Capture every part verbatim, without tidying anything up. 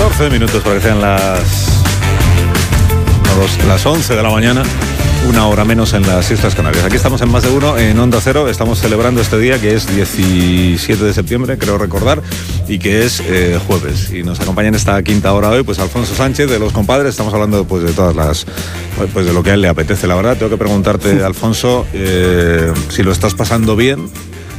catorce minutos para que sean las, no, las once de la mañana, una hora menos en las Islas Canarias. Aquí estamos en Más de Uno, en Onda Cero. Estamos celebrando este día que es diecisiete de septiembre, creo recordar, y que es eh, jueves. Y nos acompaña en esta quinta hora hoy pues Alfonso Sánchez, de Los Compadres. Estamos hablando pues de todas las, pues de lo que a él le apetece. La verdad, tengo que preguntarte, Alfonso, eh, si lo estás pasando bien.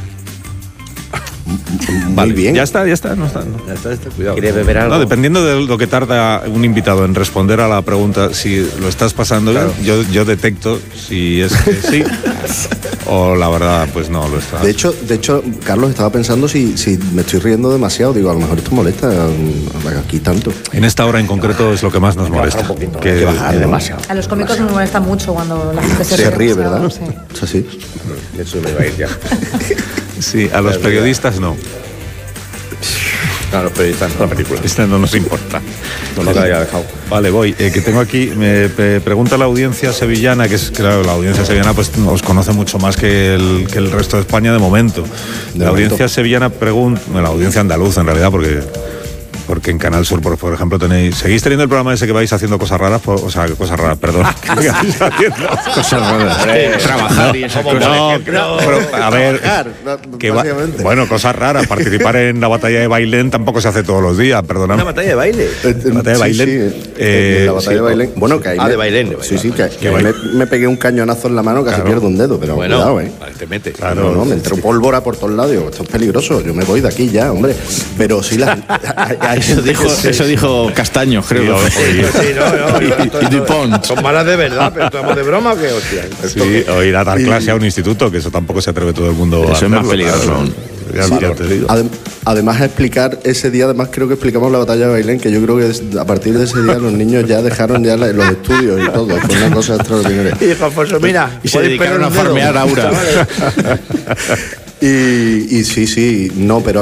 Vale, bien. Ya está, ya está, no está. No. Ya está, está, cuidado. ¿Quiere beber algo? No, dependiendo de lo que tarda un invitado en responder a la pregunta, si lo estás pasando claro. bien, yo, yo detecto si es que sí o la verdad, pues no lo está. De hecho, de hecho, Carlos, estaba pensando si, si me estoy riendo demasiado. Digo, a lo mejor esto molesta aquí tanto. En esta hora en concreto es lo que más nos molesta. Que, que bajar demasiado. A los cómicos nos molesta mucho cuando la gente se, se ríe, ¿verdad? Sí. Eso sí. Eso me va a ir ya. Sí, a los periodistas no. A los periodistas no, la película. Esta no nos importa. No nos la haya dejado. Vale, voy. Eh, que tengo aquí, me, me pregunta la audiencia sevillana, que es, claro, la audiencia sevillana pues os conoce mucho más que el, que el resto de España de momento. De la momento. Audiencia sevillana pregunta, bueno, la audiencia andaluza en realidad, porque... Porque en Canal Sur, por, por ejemplo, tenéis... ¿Seguís teniendo el programa ese que vais haciendo cosas raras? Por, o sea, cosas raras, perdón. ¿Qué vais haciendo? Cosas raras. Eh, trabajar y esas cosas. No, no, pero, a ver... Que va, bueno, cosas raras. Participar en la batalla de Bailén tampoco se hace todos los días, perdóname. ¿Una batalla de baile? La batalla de Bailén. Sí, sí. Eh, la batalla sí, de Bailén. Bueno, que ahí... Ah, me, de Bailén. Sí, sí, que, que me, me pegué un cañonazo en la mano, casi claro. pierdo un dedo, pero bueno, cuidado, ¿eh? Vale, te metes. Claro, no, no, me entró pólvora por todos lados. Digo, esto es peligroso, yo me voy de aquí ya, hombre. Pero sí, la... Eso dijo... Eso dijo Castaño, creo. Sí, sí, no, no, y, y, y Dupont. Son malas de verdad, pero estamos de broma o qué, hostia. Sí, o ir a dar clase y... a un instituto, que eso tampoco se atreve todo el mundo eso a hacerlo. Es más peligroso. Claro. Ya, sí, ya te digo. Adem además, explicar ese día, además creo que explicamos la batalla de Bailén, que yo creo que a partir de ese día los niños ya dejaron ya los estudios y todo. Fue una cosa extraordinaria. Y dijo, Alfonso, mira, y se dedicaron a farmear Aura. y, y sí, sí, no, pero